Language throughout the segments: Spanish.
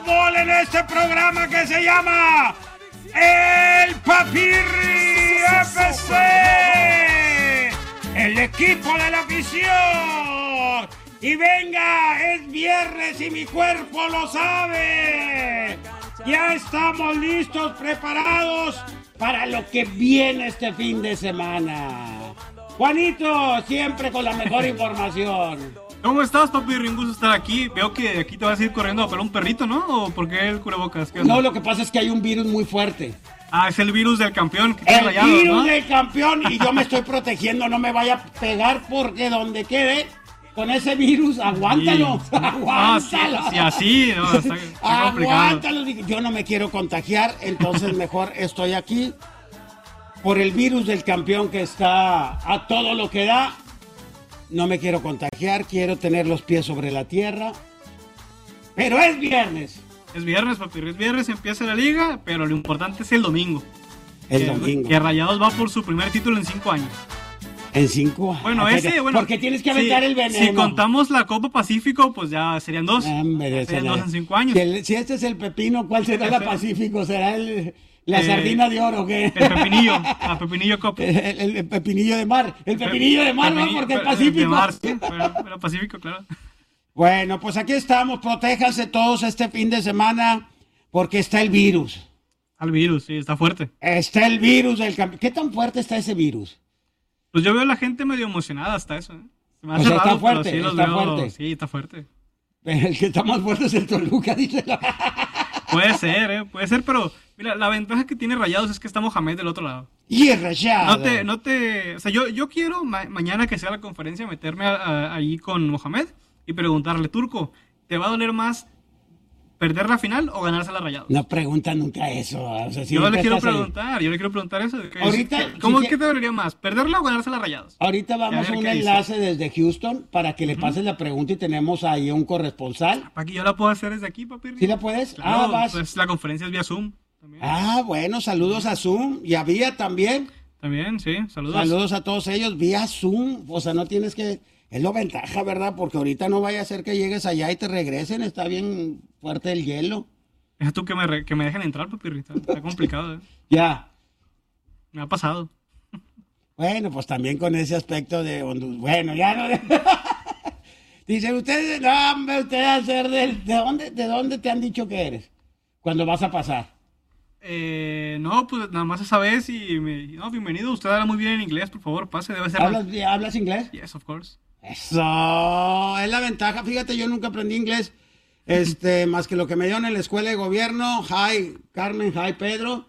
Fútbol en este programa que se llama El Papirri FC, el equipo de la afición. Y venga, es viernes y mi cuerpo lo sabe. Ya estamos listos, preparados para lo que viene este fin de semana. Juanito, siempre con la mejor información. ¿Cómo estás, papi? Un gusto estar aquí. Veo que aquí te vas a ir corriendo a pelar un perrito, ¿no? ¿O por qué el cubrebocas? No, lo que pasa es que hay un virus muy fuerte. Ah, es el virus del campeón. Que tiene El Rayados, virus, ¿no? del campeón, y yo me estoy protegiendo, no me vaya a pegar porque donde quede con ese virus, aguántalo, Sí. aguántalo. Sí, así, no, está complicado. Aguántalo, yo no me quiero contagiar, entonces mejor estoy aquí por el virus del campeón que está a todo lo que da. No me quiero contagiar, quiero tener los pies sobre la tierra. Pero es viernes. Es viernes, papi. Es viernes, empieza la liga, pero lo importante es el domingo. El domingo. Que Rayados va por su primer título en 5 años. En 5. Bueno, Porque tienes que aventar el veneno. Si contamos la Copa Pacífico, pues ya serían 2. Hombre, Serían 2 en 5 años. Si este es el pepino, ¿cuál será la Pacífico? ¿Será la sardina de oro o qué? El pepinillo, la pepinillo Copa. El pepinillo de mar. El pepinillo de mar, ¿no? Porque el Pacífico. De mar, sí, pero Pacífico, claro. Bueno, pues aquí estamos. Protéjanse todos este fin de semana porque está el virus. Al virus, sí, está fuerte. Está el virus del campeón. ¿Qué tan fuerte está ese virus? Pues yo veo a la gente medio emocionada hasta eso, ¿eh? Se me O hace sea, está raro, pero fuerte, sí los está veo. fuerte. Sí, está fuerte. El que está más fuerte es el Toluca, dice la... Puede ser, pero mira, la ventaja que tiene Rayados es que está Mohamed del otro lado. Y es Rayado. O sea, yo quiero mañana que sea la conferencia meterme ahí con Mohamed y preguntarle, Turco, ¿te va a doler más perder la final o ganarse la Rayados? No pregunta nunca eso. O sea, Yo le quiero preguntar eso. Ahorita, ¿Cómo es que te dolería más? ¿Perderla o ganarse la Rayados? Ahorita vamos a un enlace desde Houston para que le pases la pregunta y tenemos ahí un corresponsal. Aquí yo la puedo hacer desde aquí, papi. ¿Sí la puedes? Claro, vas. pues la conferencia es vía Zoom. También. Bueno, saludos a Zoom y a Vía también. También, sí, saludos. Saludos a todos ellos, vía Zoom. O sea, no tienes que... Es lo ventaja, ¿verdad? Porque ahorita no vaya a ser que llegues allá y te regresen. Está bien fuerte el hielo. Deja tú que me dejen entrar, papi. Está complicado, ¿eh? Ya. Me ha pasado. Bueno, pues también con ese aspecto de Honduras. Bueno, ya no... Dice, ustedes, no, hombre, ustedes hacer ¿de dónde te han dicho que eres? Cuando vas a pasar. No, pues nada más esa vez no, bienvenido. Usted habla muy bien en inglés, por favor, pase. Debe ser... ¿Hablas inglés? Yes, of course. Eso, es la ventaja. Fíjate, yo nunca aprendí inglés, más que lo que me dio en la escuela de gobierno. Hi, Carmen, hi, Pedro.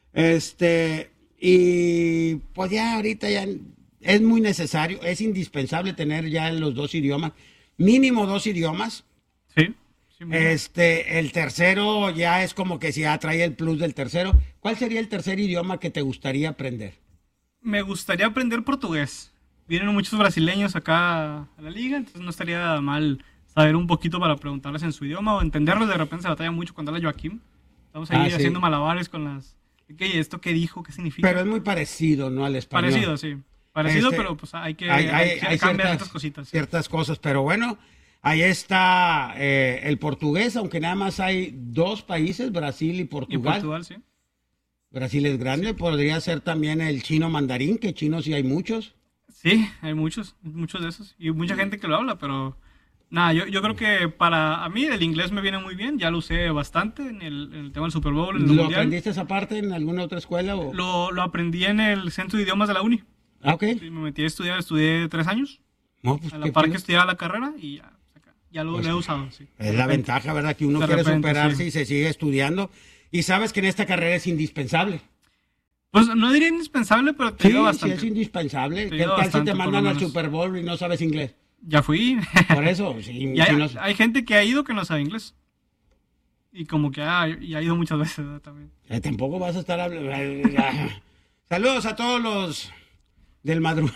Y pues ya ahorita ya es muy necesario, es indispensable tener ya los 2 idiomas, mínimo 2 idiomas. Sí. El tercero ya es como que si ya trae el plus del tercero. ¿Cuál sería el tercer idioma que te gustaría aprender? Me gustaría aprender portugués. Vienen muchos brasileños acá a la liga, entonces no estaría mal saber un poquito para preguntarles en su idioma o entenderlos. De repente se batalla mucho cuando habla Joaquín. Estamos ahí haciendo malabares con las... ¿Esto qué dijo? ¿Qué significa? Pero es muy parecido, ¿no? Al español. Parecido, sí. Parecido, pero pues hay que cambiar ciertas cositas. Ciertas cosas, pero bueno, ahí está el portugués, aunque nada más hay 2 países, Brasil y Portugal. Y Portugal, sí. Brasil es grande, podría ser también el chino mandarín, que chinos sí hay muchos. Sí, hay muchos de esos. Y mucha gente que lo habla, pero... Nada, yo creo que para mí el inglés me viene muy bien. Ya lo usé bastante en el tema del Super Bowl, en el ¿Lo Mundial. aprendiste esa parte en alguna otra escuela? O? Lo aprendí en el Centro de Idiomas de la Uni. Ah, ok. Sí, me metí a estudiar, estudié 3 años. No, pues a la par que estudiaba la carrera y ya lo he usado, sí. Es la ventaja, ¿verdad? Que uno quiere superarse y se sigue estudiando. Y sabes que en esta carrera es indispensable. Pues no diría indispensable, pero te digo bastante. Sí, es indispensable. ¿Qué tal si te mandan al Super Bowl y no sabes inglés? Ya fui. Por eso, sí. Hay gente que ha ido que no sabe inglés. Y como que ha ido muchas veces, ¿verdad? También. Tampoco vas a estar hablando. Saludos a todos los del madrugada.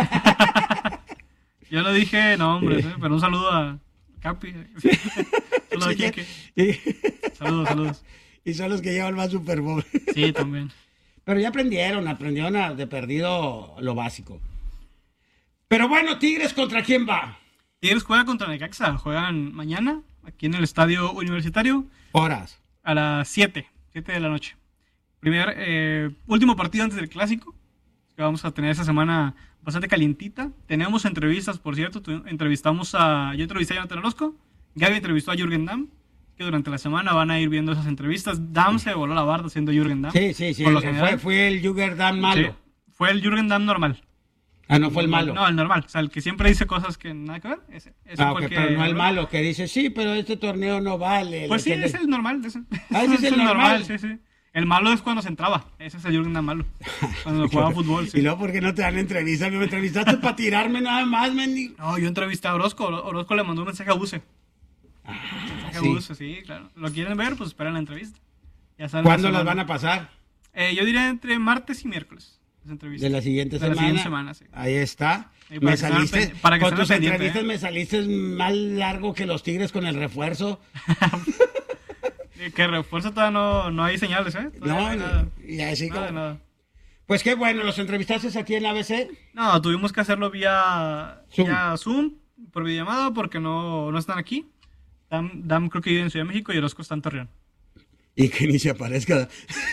Yo lo dije nombres, pero un saludo a Capi. Saludos a Kike. Saludos. Y son los que llevan más Super Bowl. Sí, también. Pero ya aprendieron de perdido lo básico. Pero bueno, Tigres, ¿contra quién va? Tigres juega contra Necaxa, juegan mañana aquí en el Estadio Universitario. Horas. A las 7 de la noche. Último partido antes del Clásico, que vamos a tener esta semana bastante calientita. Tenemos entrevistas, por cierto. Yo entrevisté a Jonathan Orozco, Gaby entrevistó a Jürgen Damm, que durante la semana van a ir viendo esas entrevistas. Damm se voló la barda siendo Jürgen Damm. Sí. Fue el Jürgen Damm malo. Sí, fue el Jürgen Damm normal. Ah, no fue el malo. No, el normal. O sea, el que siempre dice cosas que nada que ver. Ese okay, pero no el malo, que dice, sí, pero este torneo no vale. Pues sí, es el normal. Ese es el normal. Sí. El malo es cuando se entraba. Ese es el Jürgen Damm malo. Cuando jugaba fútbol, sí. Y luego, ¿por qué no te dan entrevistas? Me entrevistaste para tirarme nada más, mendigo. No, yo entrevisté a Orozco. Orozco le mandó un mensaje a Buse. Sí, claro. ¿Lo quieren ver? Pues esperen la entrevista. ¿Cuándo las van a pasar? Yo diría entre martes y miércoles. De la siguiente semana. Sí. Ahí está. Me saliste. Con tus entrevistas me saliste más largo que los Tigres con el refuerzo. Que refuerzo todavía no hay señales, ¿eh? Nada. Pues qué bueno, ¿los entrevistaste aquí en ABC? No, tuvimos que hacerlo vía Zoom, por videollamada, porque no están aquí. Dam creo que vive en Ciudad de México y Orozco está en Torreón. Y que ni se aparezca.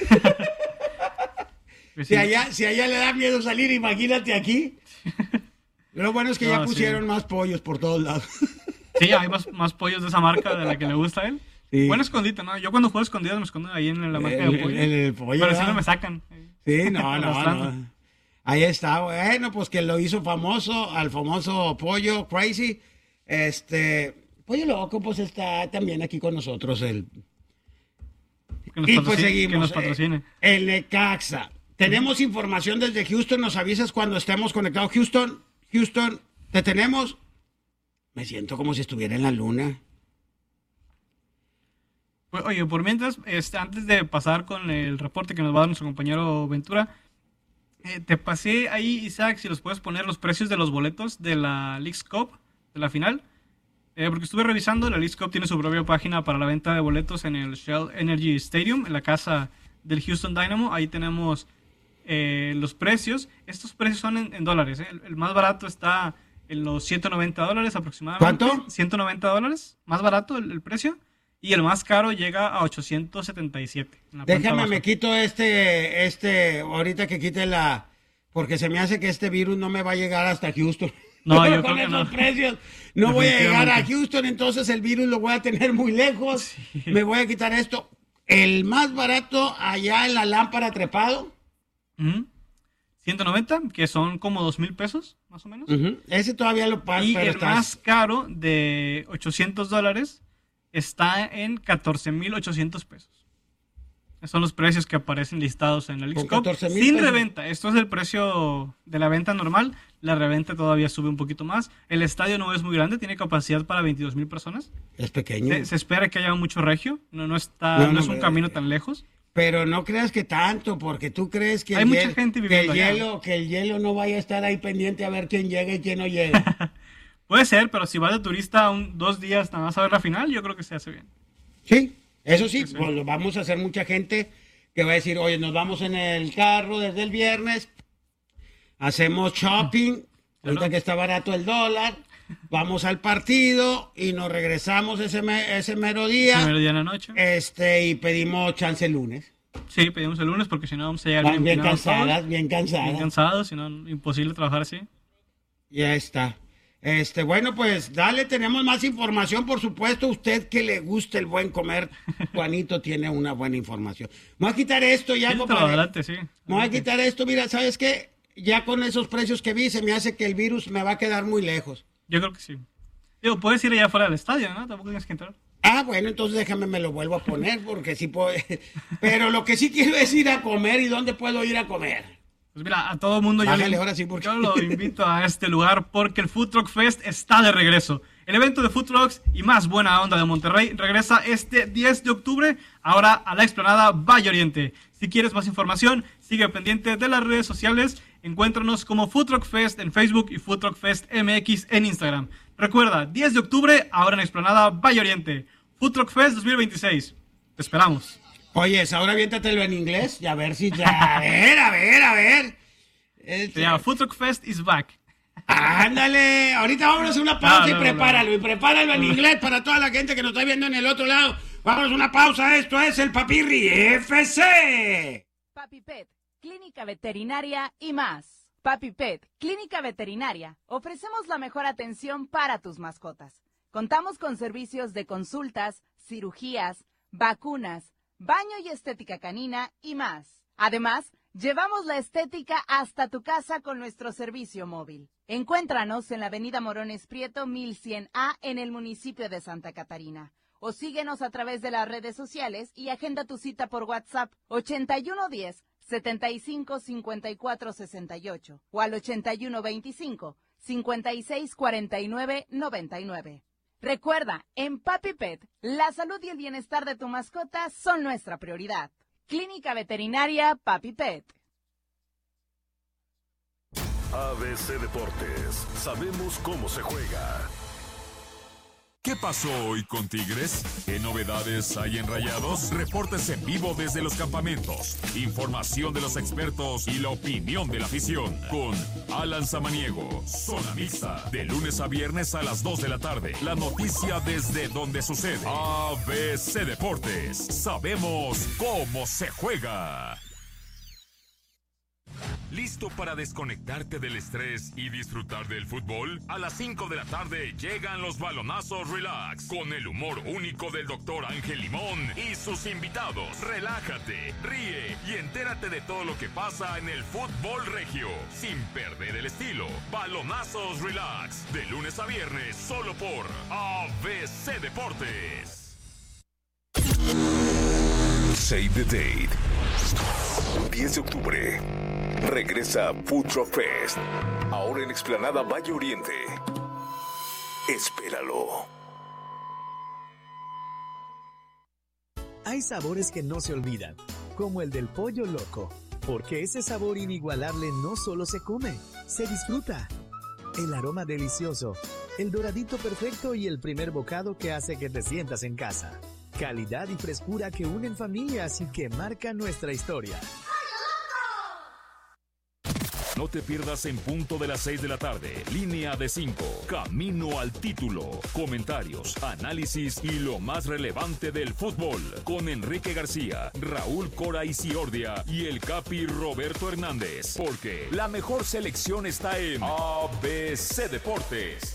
Pues si allá le da miedo salir, imagínate aquí. Lo bueno es que ya pusieron más pollos por todos lados. Sí, hay más pollos de esa marca de la que le gusta a él. Sí. Buen escondite, ¿no? Yo cuando juego escondidas me escondo ahí en la marca de pollo. El pollo. Pero si no me sacan. Sí, no. Ahí está, bueno, pues que lo hizo al famoso Pollo Crazy. Pollo Loco, pues está también aquí con nosotros. Y pues seguimos. Que nos patrocine. El Necaxa. Tenemos información desde Houston, nos avisas cuando estemos conectados. Houston, ¿te tenemos? Me siento como si estuviera en la luna. Pues, oye, por mientras, antes de pasar con el reporte que nos va a dar nuestro compañero Ventura, te pasé ahí, Isaac, si los puedes poner los precios de los boletos de la Leagues Cup, de la final. Porque estuve revisando, la Leagues Cup tiene su propia página para la venta de boletos en el Shell Energy Stadium, en la casa del Houston Dynamo. Ahí tenemos los precios. Estos precios son en dólares. El más barato está en los $190 aproximadamente. ¿Cuánto? $190, más barato el precio. Y el más caro llega a 877. Déjame, me quito ahorita que quite porque se me hace que este virus no me va a llegar hasta Houston. No, yo con creo que esos no. precios no voy a llegar a Houston, entonces el virus lo voy a tener muy lejos. Sí. Me voy a quitar esto. El más barato allá en la lámpara trepado. 190, que son como 2,000 pesos, más o menos. Ese todavía lo pago. Y el más caro de $800 está en 14,800 pesos. Esos son los precios que aparecen listados en la Leagues Cup. Sin reventa. Esto es el precio de la venta normal. La reventa todavía sube un poquito más. El estadio no es muy grande, tiene capacidad para 22,000 personas. Es pequeño. Se espera que haya mucho regio. No es un camino tan lejos. Pero no creas que tanto, porque tú crees que hay mucha gente viviendo que el hielo no vaya a estar ahí pendiente a ver quién llega y quién no llega. Puede ser, pero si vas de turista 2 días nada más a ver la final, yo creo que se hace bien. Sí, eso sí, pues vamos a hacer mucha gente que va a decir, oye, nos vamos en el carro desde el viernes, hacemos shopping, ahorita que está barato el dólar, vamos al partido y nos regresamos ese mero día. Mero día en la noche. Y pedimos chance el lunes. Sí, pedimos el lunes porque si no vamos a llegar bien cansadas. Bien cansados, si no, imposible trabajar así. Ya está. Bueno, pues dale, tenemos más información, por supuesto. Usted que le gusta el buen comer, Juanito tiene una buena información. Me voy a quitar esto ya, compadre. Adelante, sí. Me voy a quitar esto, mira, ¿sabes qué? Ya con esos precios que vi, se me hace que el virus me va a quedar muy lejos. Yo creo que sí. Digo, puedes ir allá fuera del estadio, ¿no? Tampoco tienes que entrar. Ah, bueno, entonces déjame, me lo vuelvo a poner, porque sí puedo. Pero lo que sí quiero es ir a comer, ¿y dónde puedo ir a comer? Pues mira, a todo el mundo yo lo invito a este lugar porque el Food Truck Fest está de regreso. El evento de Food Trucks y más buena onda de Monterrey regresa este 10 de octubre, ahora a la explanada Valle Oriente. Si quieres más información, sigue pendiente de las redes sociales. Encuéntranos como Food Truck Fest en Facebook y Food Truck Fest MX en Instagram. Recuerda, 10 de octubre, ahora en la explanada Valle Oriente. Food Truck Fest 2026. Te esperamos. Oye, ahora aviéntatelo en inglés y a ver si ya... A ver. Se llama Food Truck Fest is back. Ándale, ahorita vámonos a una pausa No, y no, prepáralo, y prepáralo en inglés para toda la gente que nos está viendo en el otro lado. Vámonos a una pausa, esto es el Papirri FC. Papi Pet, clínica veterinaria y más. Papi Pet, clínica veterinaria. Ofrecemos la mejor atención para tus mascotas. Contamos con servicios de consultas, cirugías, vacunas, baño y estética canina y más. Además, llevamos la estética hasta tu casa con nuestro servicio móvil. Encuéntranos en la avenida Morones Prieto 1100A en el municipio de Santa Catarina. O síguenos a través de las redes sociales y agenda tu cita por WhatsApp 8110 75 54 68 o al 81 25 56 49 99. Recuerda, en Papi Pet, la salud y el bienestar de tu mascota son nuestra prioridad. Clínica Veterinaria Papi Pet. ABC Deportes, sabemos cómo se juega. ¿Qué pasó hoy con Tigres? ¿Qué novedades hay en Rayados? Reportes en vivo desde los campamentos, información de los expertos y la opinión de la afición. Con Alan Samaniego, Zona Mixta, de lunes a viernes a las 2 de la tarde. La noticia desde donde sucede. ABC Deportes, sabemos cómo se juega. ¿Listo para desconectarte del estrés y disfrutar del fútbol? A las 5 de la tarde llegan los balonazos relax con el humor único del Dr. Ángel Limón y sus invitados. Relájate, ríe y entérate de todo lo que pasa en el fútbol regio sin perder el estilo. Balonazos relax de lunes a viernes solo por ABC Deportes. Save the date. 10 de octubre. Regresa Food Truck Fest. Ahora en Explanada Valle Oriente. Espéralo. Hay sabores que no se olvidan, como el del pollo loco, porque ese sabor inigualable no solo se come, se disfruta. El aroma delicioso, el doradito perfecto y el primer bocado que hace que te sientas en casa. Calidad y frescura que unen familias y que marcan nuestra historia. No te pierdas en punto de las 6 de la tarde. Línea de 5. Camino al título. Comentarios, análisis y lo más relevante del fútbol. Con Enrique García, Raúl Cora Isiordia y el Capi Roberto Hernández. Porque la mejor selección está en ABC Deportes.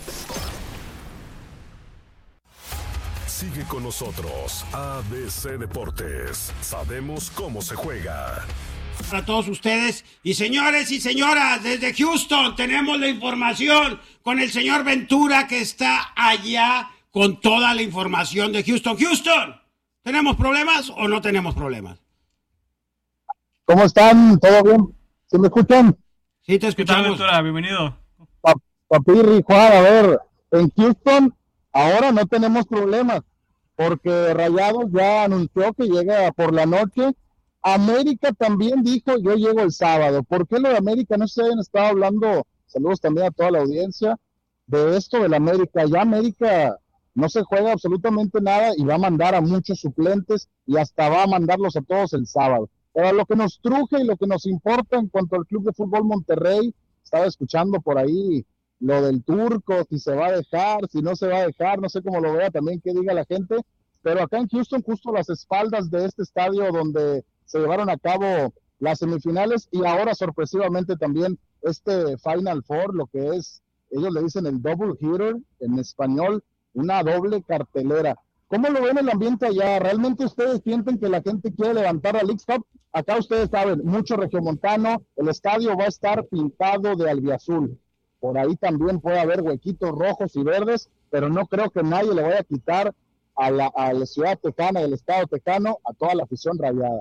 Sigue con nosotros. ABC Deportes. Sabemos cómo se juega. Para todos ustedes y señores y señoras, desde Houston tenemos la información con el señor Ventura que está allá con toda la información de Houston. Houston, ¿tenemos problemas o no tenemos problemas? ¿Cómo están? ¿Todo bien? ¿Sí me escuchan? Sí, te ¿Qué tal, escuchamos. Ventura? Bienvenido. Papirri, Juan, a ver, en Houston ahora no tenemos problemas porque Rayados ya anunció que llega por la noche. América también dijo, yo llego el sábado. ¿Por qué lo de América? No sé, han estado hablando, saludos también a toda la audiencia, de esto del América. Ya América no se juega absolutamente nada y va a mandar a muchos suplentes y hasta va a mandarlos a todos el sábado. Pero lo que nos truje y lo que nos importa en cuanto al Club de Fútbol Monterrey, estaba escuchando por ahí lo del Turco, si se va a dejar, si no se va a dejar, no sé cómo lo vea también, que diga la gente. Pero acá en Houston, justo a las espaldas de este estadio donde se llevaron a cabo las semifinales y ahora sorpresivamente también este Final Four, lo que es, ellos le dicen el double header en español, una doble cartelera. ¿Cómo lo ven el ambiente allá? ¿Realmente ustedes sienten que la gente quiere levantar la Leagues Cup? Acá ustedes saben, mucho regiomontano, el estadio va a estar pintado de albiazul. Por ahí también puede haber huequitos rojos y verdes, pero no creo que nadie le vaya a quitar a la ciudad tejana, del estado tejano, a toda la afición rayada.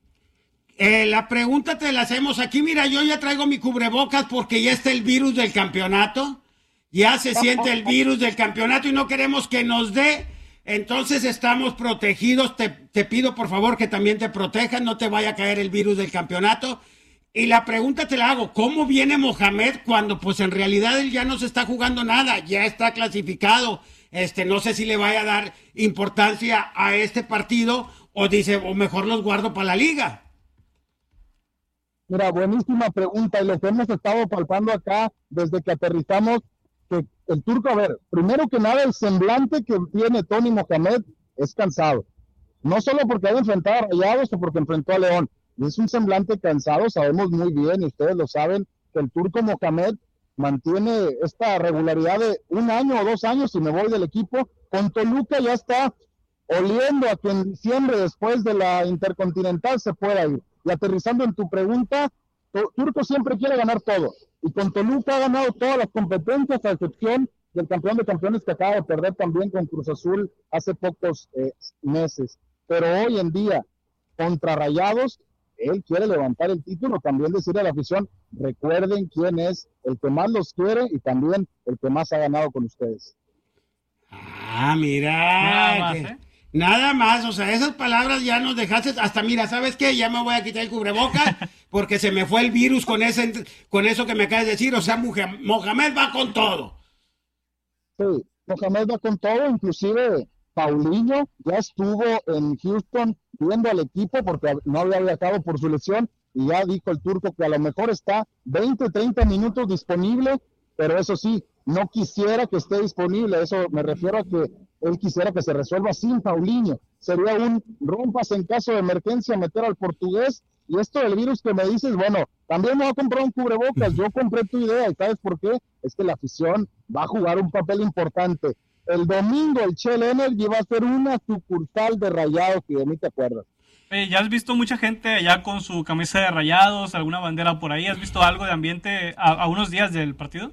La pregunta te la hacemos aquí. Mira, yo ya traigo mi cubrebocas porque ya está el virus del campeonato. Ya se siente el virus del campeonato y no queremos que nos dé. Entonces estamos protegidos. Te pido por favor que también te protejas, no te vaya a caer el virus del campeonato. Y la pregunta te la hago, ¿cómo viene Mohamed cuando pues en realidad él ya no se está jugando nada? Ya está clasificado. No sé si le vaya a dar importancia a este partido o dice, o mejor los guardo para la liga. Mira, buenísima pregunta, y lo que hemos estado palpando acá desde que aterrizamos, que el turco, a ver, primero que nada, el semblante que tiene Tony Mohamed es cansado. No solo porque ha enfrentado a Rayados o porque enfrentó a León, es un semblante cansado, sabemos muy bien, y ustedes lo saben, que el turco Mohamed mantiene esta regularidad de 1 año o 2 años, si me voy del equipo. Con Toluca ya está oliendo a que en diciembre, después de la Intercontinental, se pueda ir. Y aterrizando en tu pregunta, Turco siempre quiere ganar todo. Y con Toluca ha ganado todas las competencias, a excepción del campeón de campeones que acaba de perder también con Cruz Azul hace pocos meses. Pero hoy en día, contra Rayados, él quiere levantar el título. También decirle a la afición, recuerden quién es el que más los quiere y también el que más ha ganado con ustedes. Ah, mira. Nada más, o sea, esas palabras ya nos dejaste, hasta mira, ¿sabes qué? Ya me voy a quitar el cubrebocas porque se me fue el virus con eso que me acabas de decir, o sea, Mohamed va con todo. Sí, Mohamed va con todo, inclusive Paulinho ya estuvo en Houston viendo al equipo porque no había viajado por su lesión y ya dijo el turco que a lo mejor está 20, 30 minutos disponible, pero eso sí, no quisiera que esté disponible, eso me refiero a que él quisiera que se resuelva sin Paulinho. Sería un rompas en caso de emergencia meter al portugués. Y esto del virus que me dices, bueno, también me voy a comprar un cubrebocas. Yo compré tu idea, ¿y sabes por qué? Es que la afición va a jugar un papel importante. El domingo el Shell Energy va a ser una sucursal de Rayados, que de mí te acuerdas. ¿Ya has visto mucha gente allá con su camisa de Rayados, alguna bandera por ahí? ¿Has visto algo de ambiente a unos días del partido?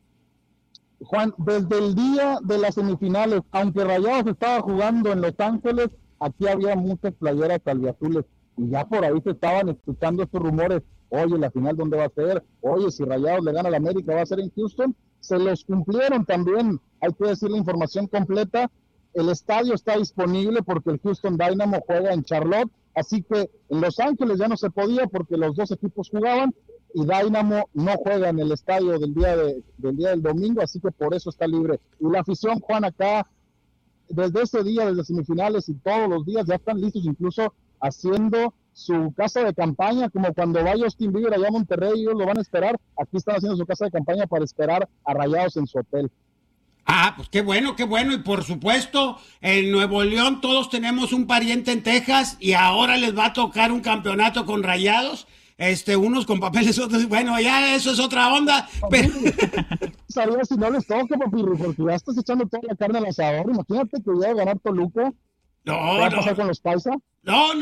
Juan, desde el día de las semifinales, aunque Rayados estaba jugando en Los Ángeles, aquí había muchas playeras albiazules y ya por ahí se estaban escuchando estos rumores. Oye, la final, ¿dónde va a ser? Oye, si Rayados le gana al América, ¿va a ser en Houston? Se los cumplieron también, hay que decir la información completa. El estadio está disponible porque el Houston Dynamo juega en Charlotte, así que en Los Ángeles ya no se podía porque los dos equipos jugaban, y Dynamo no juega en el estadio del día del domingo, así que por eso está libre. Y la afición, Juan, acá, desde ese día, desde semifinales y todos los días, ya están listos, incluso haciendo su casa de campaña, como cuando vaya Justin Bieber allá a Monterrey, ellos lo van a esperar. Aquí están haciendo su casa de campaña para esperar a Rayados en su hotel. Ah, pues qué bueno, y por supuesto, en Nuevo León todos tenemos un pariente en Texas y ahora les va a tocar un campeonato con Rayados. Unos con papeles, otros, bueno, ya eso es otra onda, pero... Sabía si no les toca, papi, porque ya estás echando toda la carne al asador. Imagínate que voy a ganar Toluca. ¿Qué va a pasar con los paisas? No,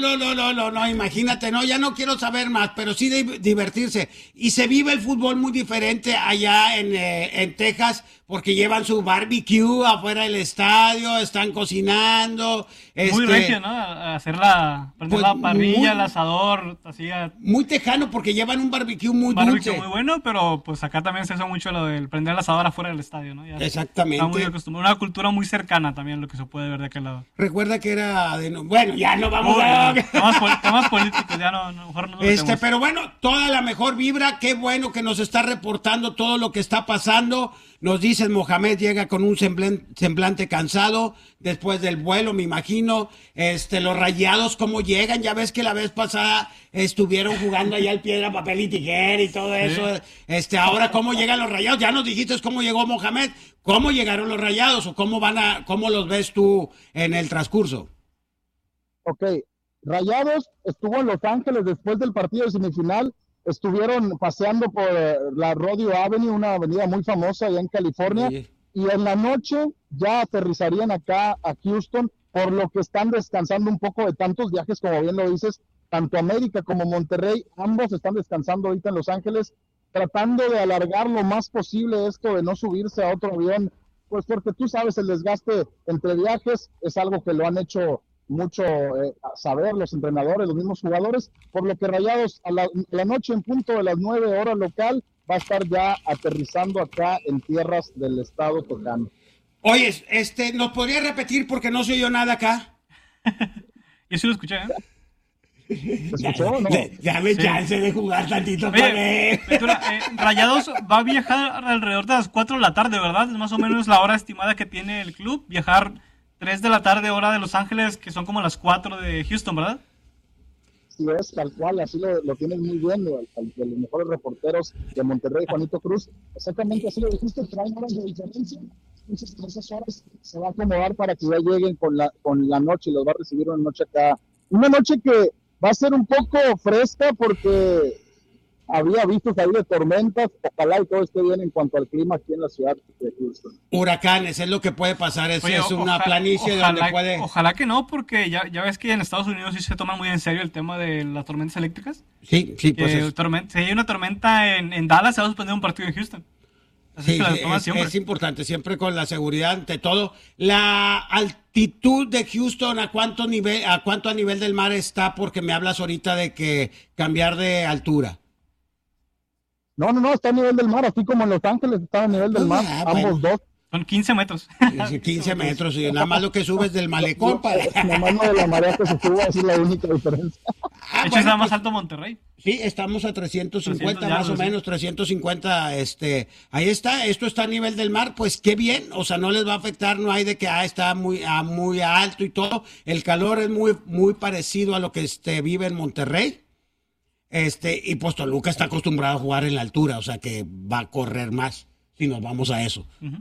imagínate, no, ya no quiero saber más, pero sí divertirse. Y se vive el fútbol muy diferente allá en Texas, porque llevan su barbecue afuera del estadio, están cocinando. Muy regio, ¿no? Prender la parrilla, el asador, así. Muy tejano, porque llevan un barbecue muy dulce. Muy bueno, pero pues acá también se usa mucho lo del prender el asador afuera del estadio, ¿no? Ya exactamente. Está muy acostumbrado, una cultura muy cercana también, lo que se puede ver de aquel lado. Recuerda que era bueno, ya no vamos a... Temas políticos, ya mejor no nos pero bueno, toda la mejor vibra, qué bueno que nos está reportando todo lo que está pasando. Nos dicen, Mohamed llega con un semblante cansado después del vuelo, me imagino. Los Rayados, ¿cómo llegan? Ya ves que la vez pasada estuvieron jugando allá al piedra, papel y tijera y todo eso. Ahora, ¿cómo llegan los Rayados? Ya nos dijiste cómo llegó Mohamed. ¿Cómo llegaron los Rayados o cómo los ves tú en el transcurso? Ok, Rayados estuvo en Los Ángeles después del partido de semifinal. Estuvieron paseando por la Rodeo Avenue, una avenida muy famosa allá en California, sí. Y en la noche ya aterrizarían acá a Houston, por lo que están descansando un poco de tantos viajes, como bien lo dices, tanto América como Monterrey, ambos están descansando ahorita en Los Ángeles, tratando de alargar lo más posible esto de no subirse a otro avión, pues porque tú sabes, el desgaste entre viajes es algo que lo han hecho mucho saber los entrenadores, los mismos jugadores, por lo que Rayados a la noche en punto de las 9 horas local va a estar ya aterrizando acá en tierras del estado tejano. Oye, ¿nos podría repetir porque no se oyó nada acá? Yo sí lo escuché, ¿eh? ¿Se escuchó, no? Dame chance de jugar tantito. Rayados va a viajar alrededor de las 4 de la tarde, ¿verdad? Es más o menos la hora estimada que tiene el club, viajar 3 de la tarde hora de Los Ángeles, que son como las 4 de Houston, ¿verdad? si es tal cual, así lo tienes muy bien, de los mejores reporteros de Monterrey, Juanito Cruz, exactamente así lo dijiste, traen horas de diferencia, entonces en esas horas se va a acomodar para que ya lleguen con la noche, y los va a recibir una noche acá, una noche que va a ser un poco fresca porque había visto salir de tormentas, ojalá y todo esté bien en cuanto al clima aquí en la ciudad de Houston. Huracanes, es lo que puede pasar, es una planicie donde puede... Ojalá que no, porque ya ves que en Estados Unidos sí se toma muy en serio el tema de las tormentas eléctricas. Sí, pues si hay una tormenta en Dallas, se va a suspender un partido en Houston. Así es importante, siempre con la seguridad ante todo. La altitud de Houston, ¿a cuánto a nivel del mar está? Porque me hablas ahorita de que cambiar de altura. No, está a nivel del mar, así como en Los Ángeles está a nivel del mar, ambos dos. Son 15 metros. 15 metros, y nada más lo que subes del malecón. Nada más lo de la marea que se sube, así es la única diferencia. De hecho, está más alto Monterrey. Sí, estamos a 350 más o menos, 350, ahí está, esto está a nivel del mar, pues qué bien, o sea, no les va a afectar, no hay de que está muy alto y todo, el calor es muy parecido a lo que vive en Monterrey. Y pues Toluca está acostumbrado a jugar en la altura, o sea que va a correr más si nos vamos a eso. Uh-huh.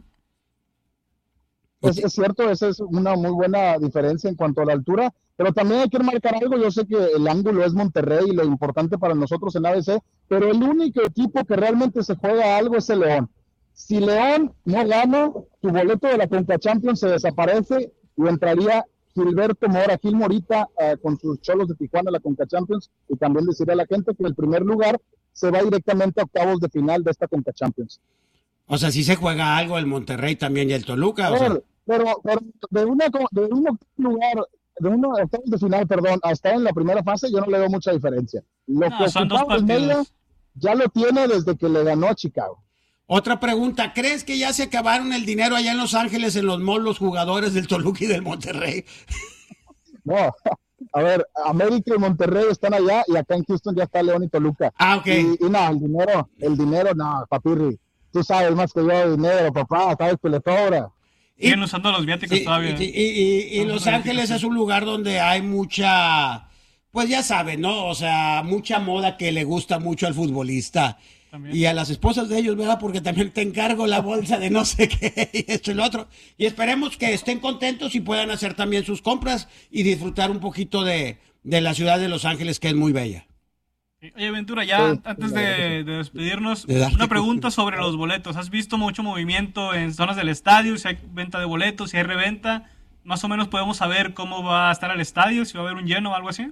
Es cierto, esa es una muy buena diferencia en cuanto a la altura, pero también hay que marcar algo. Yo sé que el ángulo es Monterrey y lo importante para nosotros en ABC, pero el único equipo que realmente se juega algo es el León. Si León no gana, tu boleto de la Conca Champions se desaparece y entraría Gilberto Mora, Gil Morita, con sus Cholos de Tijuana, la Conca Champions, y también decirle a la gente que el primer lugar se va directamente a octavos de final de esta Conca Champions. O sea, si se juega algo el Monterrey también y el Toluca. Pero de un lugar, de unos octavos de final, a estar en la primera fase, yo no le veo mucha diferencia. Lo que ocupaba Almeida ya lo tiene desde que le ganó a Chicago. Otra pregunta, ¿crees que ya se acabaron el dinero allá en Los Ángeles en los malls los jugadores del Toluca y del Monterrey? No, a ver, América y Monterrey están allá y acá en Houston ya está León y Toluca. Ok. Y no, el dinero, no, papirri, tú sabes más que yo de dinero, papá, sabes que le sobra. Siguen usando los viáticos todavía. Y Los Ángeles es un lugar donde hay mucha, pues ya saben, ¿no? O sea, mucha moda que le gusta mucho al futbolista. También. Y a las esposas de ellos, ¿verdad? Porque también te encargo la bolsa de no sé qué y esto y lo otro. Y esperemos que estén contentos y puedan hacer también sus compras y disfrutar un poquito de la ciudad de Los Ángeles, que es muy bella. Oye, Ventura, ya antes de despedirnos, una pregunta sobre los boletos. ¿Has visto mucho movimiento en zonas del estadio? Si hay venta de boletos, si hay reventa, más o menos podemos saber cómo va a estar el estadio, si va a haber un lleno o algo así.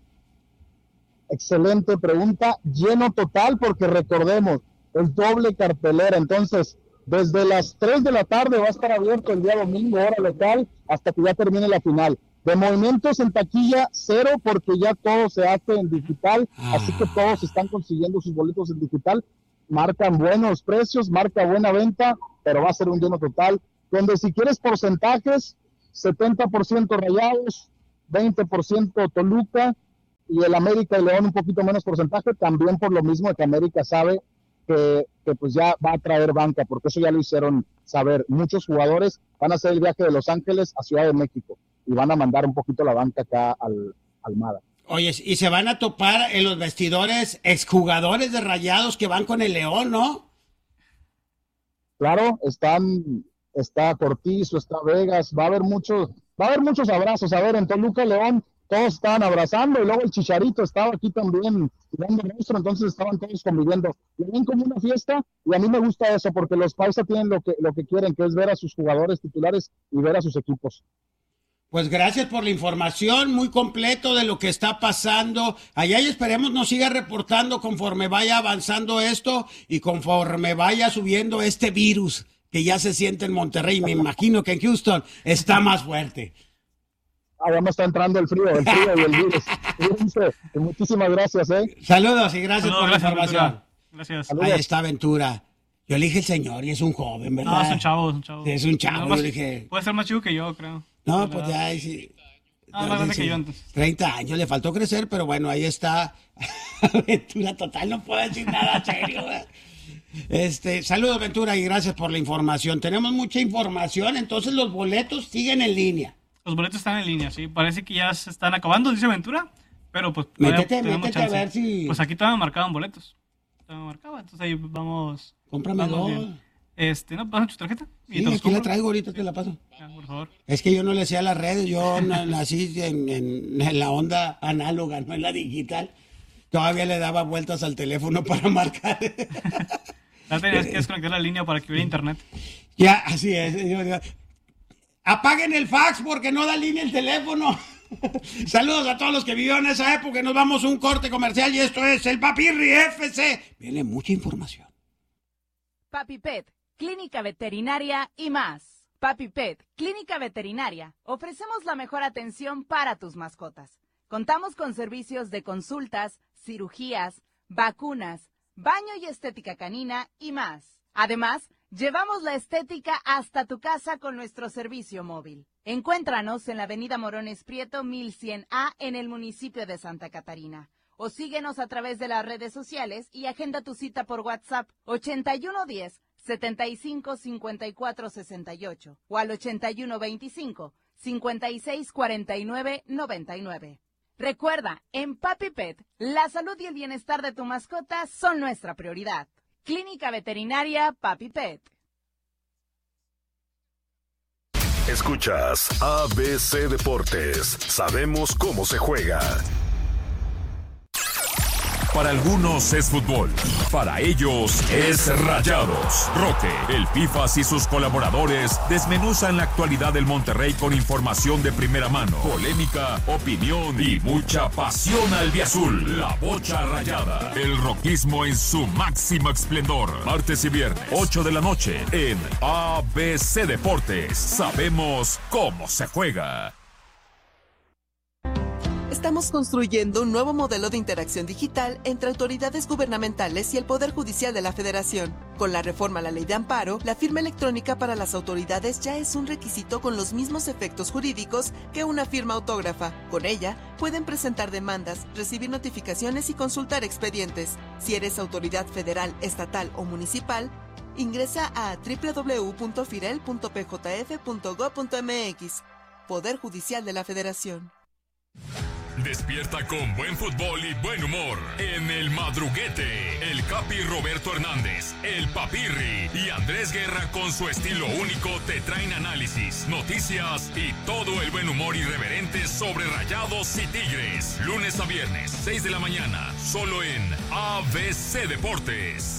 Excelente pregunta, lleno total, porque recordemos, es doble cartelera, entonces desde las 3 de la tarde va a estar abierto el día domingo, hora local, hasta que ya termine la final. De movimientos en taquilla, 0, porque ya todo se hace en digital, así que todos están consiguiendo sus boletos en digital, marcan buenos precios, marca buena venta, pero va a ser un lleno total, donde si quieres porcentajes, 70% Rayados, 20% Toluca, y el América y León un poquito menos porcentaje, también por lo mismo que América sabe que pues ya va a traer banca, porque eso ya lo hicieron saber. Muchos jugadores van a hacer el viaje de Los Ángeles a Ciudad de México y van a mandar un poquito la banca acá al Almada. Oye, y se van a topar en los vestidores exjugadores de Rayados que van con el León, ¿no? Claro, está Cortizo, está Vegas, va a haber muchos abrazos. A ver, en Toluca, León, todos estaban abrazando, y luego el Chicharito estaba aquí también dando rostro, entonces estaban todos conviviendo. Lo ven como una fiesta, y a mí me gusta eso, porque los paisas tienen lo que quieren, que es ver a sus jugadores titulares y ver a sus equipos. Pues gracias por la información, muy completo de lo que está pasando allá, y esperemos nos siga reportando conforme vaya avanzando esto y conforme vaya subiendo este virus que ya se siente en Monterrey. Me imagino que en Houston está más fuerte. Ya me está entrando el frío y el virus. Muchísimas gracias, Saludos y gracias por la información. Gracias. Ahí está Ventura. Yo le dije el señor y es un joven, ¿verdad? No, es un chavo. Es un chavo, no, yo dije. Puede ser más chico que yo, creo. No, pues ya sí. Más grande que yo entonces. 30 años, le faltó crecer, pero bueno, ahí está. Ventura total, no puedo decir nada serio. Saludos, Ventura, y gracias por la información. Tenemos mucha información, entonces los boletos siguen en línea. Los boletos están en línea, sí. Parece que ya se están acabando, dice Ventura. Pero pues Métete tenemos a chance. ver si... Pues aquí todavía marcaban boletos. Entonces ahí vamos. Cómprame vamos dos. bien. No, pasa tu tarjeta. Y Sí, te los aquí la compro. traigo, ahorita te la paso. Por favor. Es que yo no le sé a las redes, yo nací en la onda análoga, no en la digital. Todavía le daba vueltas al teléfono para marcar. Ya tenías que desconectar la línea para que hubiera internet. Ya, así es. Apaguen el fax porque no da línea el teléfono. Saludos a todos los que vivieron en esa época. Nos vamos a un corte comercial y esto es el Papirri FC. Viene mucha información. Papi Pet, Clínica Veterinaria y más. Papi Pet, Clínica Veterinaria. Ofrecemos la mejor atención para tus mascotas. Contamos con servicios de consultas, cirugías, vacunas, baño y estética canina y más. Además, llevamos la estética hasta tu casa con nuestro servicio móvil. Encuéntranos en la avenida Morones Prieto 1100A en el municipio de Santa Catarina. O síguenos a través de las redes sociales y agenda tu cita por WhatsApp 8110-755468 o al 8125-564999. Recuerda, en Papi Pet, la salud y el bienestar de tu mascota son nuestra prioridad. Clínica Veterinaria Papi Pet. Escuchas ABC Deportes. Sabemos cómo se juega. Para algunos es fútbol, para ellos es Rayados. Roque, el Fifas y sus colaboradores desmenuzan la actualidad del Monterrey con información de primera mano, polémica, opinión y mucha pasión albiazul. La Bocha Rayada, el roquismo en su máximo esplendor. Martes y viernes, 8 de la noche, en ABC Deportes. Sabemos cómo se juega. Estamos construyendo un nuevo modelo de interacción digital entre autoridades gubernamentales y el Poder Judicial de la Federación. Con la reforma a la Ley de Amparo, la firma electrónica para las autoridades ya es un requisito con los mismos efectos jurídicos que una firma autógrafa. Con ella, pueden presentar demandas, recibir notificaciones y consultar expedientes. Si eres autoridad federal, estatal o municipal, ingresa a www.firel.pjf.gov.mx. Poder Judicial de la Federación. Despierta con buen fútbol y buen humor en El Madruguete. El Capi Roberto Hernández, el Papirri y Andrés Guerra con su estilo único te traen análisis, noticias y todo el buen humor irreverente sobre Rayados y Tigres. Lunes a viernes, 6 de la mañana, solo en ABC Deportes.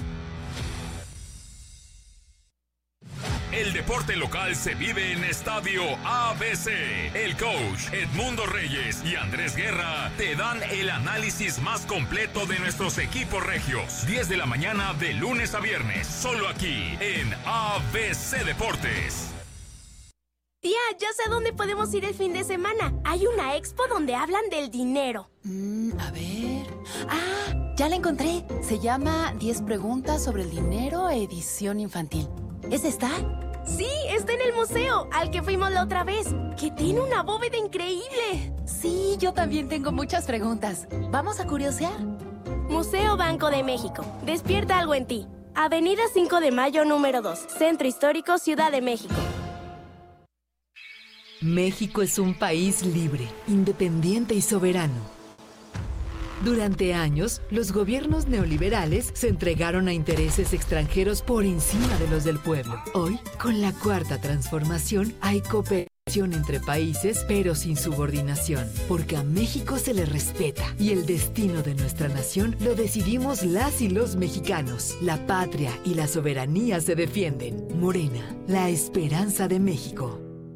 El deporte local se vive en Estadio ABC. El coach Edmundo Reyes y Andrés Guerra te dan el análisis más completo de nuestros equipos regios. 10 de la mañana de lunes a viernes, solo aquí en ABC Deportes. Tía, ya sé a dónde podemos ir el fin de semana. Hay una expo donde hablan del dinero. A ver... ¡Ah! Ya la encontré. Se llama 10 preguntas sobre el dinero, edición infantil. ¿Es esta? Sí, está en el museo, al que fuimos la otra vez, que tiene una bóveda increíble. Sí, yo también tengo muchas preguntas. ¿Vamos a curiosear? Museo Banco de México. Despierta algo en ti. Avenida 5 de Mayo, número 2. Centro Histórico, Ciudad de México. México es un país libre, independiente y soberano. Durante años, los gobiernos neoliberales se entregaron a intereses extranjeros por encima de los del pueblo. Hoy, con la Cuarta Transformación, hay cooperación entre países, pero sin subordinación, porque a México se le respeta y el destino de nuestra nación lo decidimos las y los mexicanos. La patria y la soberanía se defienden. Morena, la esperanza de México.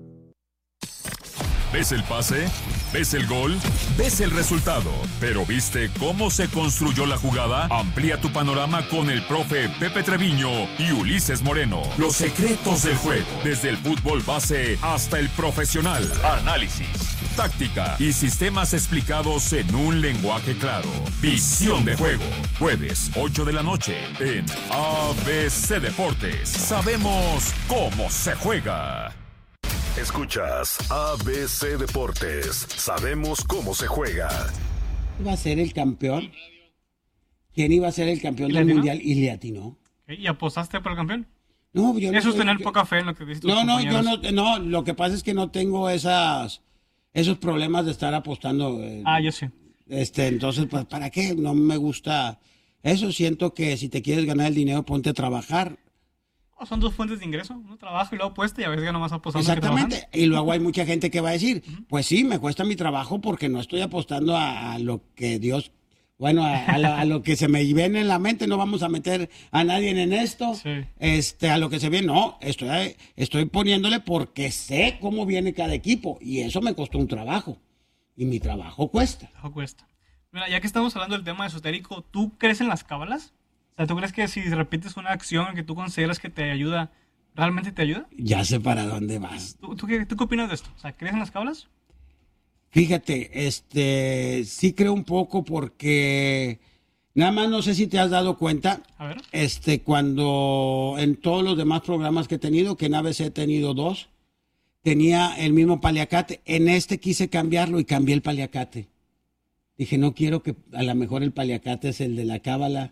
¿Ves el pase? ¿Ves el gol? ¿Ves el resultado? ¿Pero viste cómo se construyó la jugada? Amplía tu panorama con el profe Pepe Treviño y Ulises Moreno. Los secretos del juego, desde el fútbol base hasta el profesional. Análisis, táctica y sistemas explicados en un lenguaje claro. Visión de juego. Jueves, 8 de la noche, en ABC Deportes. Sabemos cómo se juega. Escuchas ABC Deportes. Sabemos cómo se juega. ¿Iba a ser el campeón? ¿Quién iba a ser el campeón del mundial? Y le atinó. ¿Y apostaste por el campeón? No, yo no. Eso es tener poca fe en lo que dices tus compañeros. No, lo que pasa es que no tengo esos problemas de estar apostando. Yo sí. Entonces, pues, ¿para qué? No me gusta eso. Siento que si te quieres ganar el dinero, ponte a trabajar. Son dos fuentes de ingreso, uno trabajo y luego apuesta, y a veces gano más apostando que trabajando. Exactamente, y luego hay mucha gente que va a decir, pues sí, me cuesta mi trabajo porque no estoy apostando a lo que Dios, bueno, a lo que se me viene en la mente, no vamos a meter a nadie en esto, a lo que se viene, no, estoy poniéndole porque sé cómo viene cada equipo, y eso me costó un trabajo, y mi trabajo cuesta. Mira, ya que estamos hablando del tema esotérico, ¿tú crees en las cábalas? O sea, ¿tú crees que si repites una acción que tú consideras que te ayuda, realmente te ayuda? Ya sé para dónde vas. ¿Tú qué opinas de esto? O sea, ¿crees en las cábalas? Fíjate, sí creo un poco porque nada más no sé si te has dado cuenta, a ver. Cuando en todos los demás programas que he tenido, que en ABC he tenido 2, tenía el mismo paliacate. En quise cambiarlo y cambié el paliacate. Dije, no quiero que a lo mejor el paliacate es el de la cábala.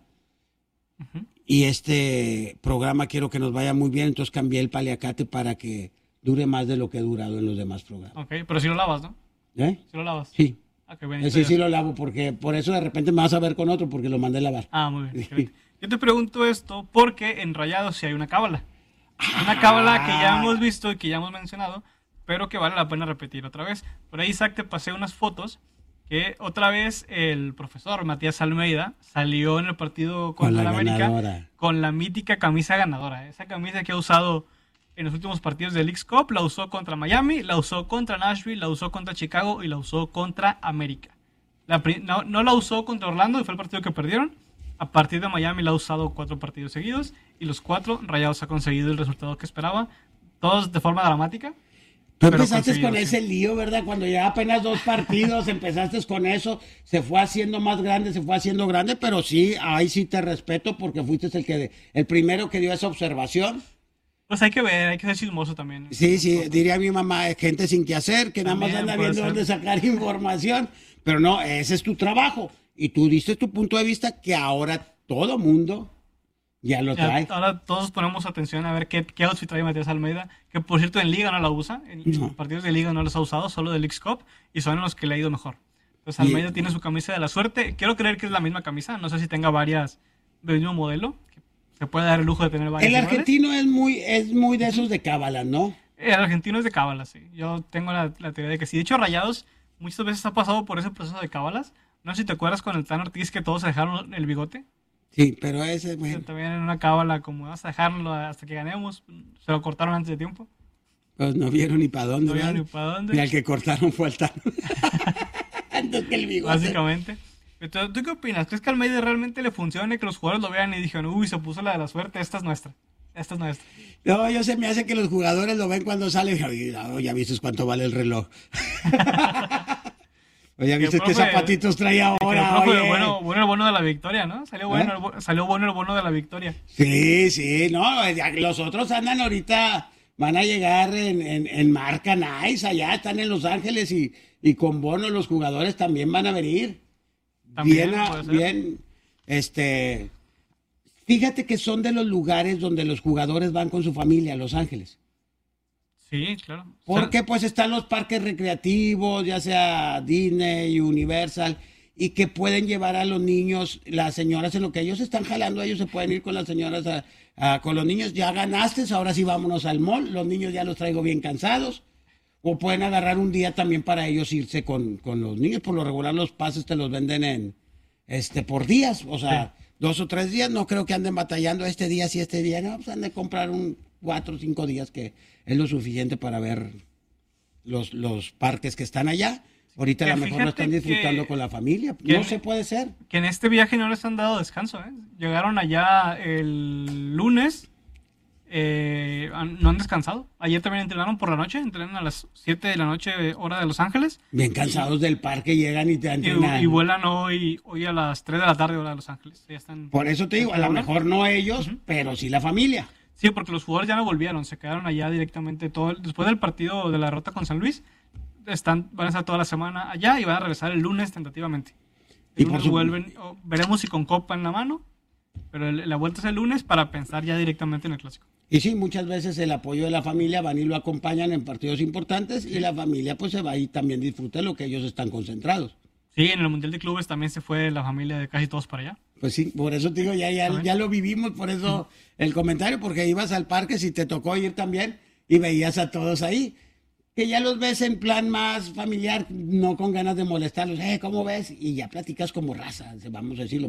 Y este programa quiero que nos vaya muy bien, entonces cambié el paliacate para que dure más de lo que he durado en los demás programas. Ok, pero si lo lavas, ¿no? ¿Sí lo lavas? Sí. Qué bien, sí lo lavo, porque por eso de repente me vas a ver con otro, porque lo mandé a lavar. Muy bien. Yo te pregunto esto porque en Rayados sí hay una cábala. Una cábala que ya hemos visto y que ya hemos mencionado, pero que vale la pena repetir otra vez. Por ahí, Isaac, te pasé unas fotos que otra vez el profesor Matías Almeida salió en el partido contra la América ganadora, con la mítica camisa ganadora. Esa camisa que ha usado en los últimos partidos del Leagues Cup, la usó contra Miami, la usó contra Nashville, la usó contra Chicago y la usó contra América. No la usó contra Orlando, y fue el partido que perdieron. A partir de Miami la ha usado 4 partidos seguidos, y los 4 Rayados ha conseguido el resultado que esperaba, todos de forma dramática. Tú empezaste con ese lío, ¿verdad? Cuando ya apenas 2 partidos empezaste con eso, se fue haciendo más grande, pero sí, ahí sí te respeto porque fuiste el primero que dio esa observación. Pues hay que ver, hay que ser chismoso también. Sí, diría mi mamá, gente sin que hacer, que también nada más anda viendo dónde sacar información, pero no, ese es tu trabajo, y tú diste tu punto de vista que ahora todo mundo ya lo trae. Ahora todos ponemos atención a ver qué outfit trae Matías Almeida, que por cierto en Liga no la usa, en partidos de Liga no los ha usado, solo de Leagues Cup, y son los que le ha ido mejor. Entonces Almeida tiene su camisa de la suerte, quiero creer que es la misma camisa, no sé si tenga varias del mismo modelo, que se puede dar el lujo de tener varias. El argentino es muy de esos de cábala, ¿no? El argentino es de cábala, sí. Yo tengo la teoría de que sí. De hecho, Rayados muchas veces ha pasado por ese proceso de cábalas. No sé si te acuerdas con el Tan Ortiz que todos se dejaron el bigote. Sí, pero ese, bueno. También en una cábala, como vas a dejarlo hasta que ganemos, se lo cortaron antes de tiempo. Pues no vieron ni para dónde. No vieron ni para dónde. Y al que cortaron fue al Tan. Entonces que el bigote. Básicamente. Entonces, ¿tú qué opinas? ¿Crees que a Almeida realmente le funcione, que los jugadores lo vean y dijeron, uy, se puso la de la suerte, esta es nuestra? Esta es nuestra. No, yo se me hace que los jugadores lo ven cuando sale y ya viste cuánto vale el reloj. Oye, ¿ya viste qué zapatitos trae ahora? Oye. Bueno el bono de la victoria, ¿no? Salió bueno el bono de la victoria. Sí, no, los otros andan ahorita, van a llegar en marca nice, allá están en Los Ángeles y con bono los jugadores también van a venir. También bien, fíjate que son de los lugares donde los jugadores van con su familia, Los Ángeles. Sí, claro. Porque pues están los parques recreativos, ya sea Disney, Universal, y que pueden llevar a los niños, las señoras en lo que ellos están jalando, ellos se pueden ir con las señoras con los niños. Ya ganaste, ahora sí vámonos al mall, los niños ya los traigo bien cansados. O pueden agarrar un día también para ellos irse con los niños. Por lo regular los pases te los venden por días, o sea, 2 o 3 días. No creo que anden batallando este día sí, este día no, pues han de comprar 4 o 5 días, que es lo suficiente para ver los parques que están allá. Ahorita a lo mejor lo están disfrutando con la familia. No se puede ser. Que en este viaje no les han dado descanso, ¿eh? Llegaron allá el lunes, no han descansado. Ayer también entrenaron por la noche, entrenan a las 7 de la noche, hora de Los Ángeles. Bien cansados del parque, llegan y te entrenan. Y vuelan hoy a las 3 de la tarde, hora de Los Ángeles. Ya están. Por eso te digo, a lo mejor no ellos, pero sí la familia. Sí, porque los jugadores ya no volvieron, se quedaron allá directamente después del partido de la derrota con San Luis. Van a estar toda la semana allá y van a regresar el lunes tentativamente. El lunes vuelven, veremos si con copa en la mano, pero la vuelta es el lunes para pensar ya directamente en el clásico. Y sí, muchas veces el apoyo de la familia van y lo acompañan en partidos importantes y la familia pues se va y también disfruta lo que ellos están concentrados. Sí, en el Mundial de Clubes también se fue la familia de casi todos para allá. Pues sí, por eso te digo, ya lo vivimos, por eso el comentario, porque ibas al parque, si te tocó ir también, y veías a todos ahí, que ya los ves en plan más familiar, no con ganas de molestarlos, ¿cómo ves? Y ya platicas como raza, vamos a decirlo.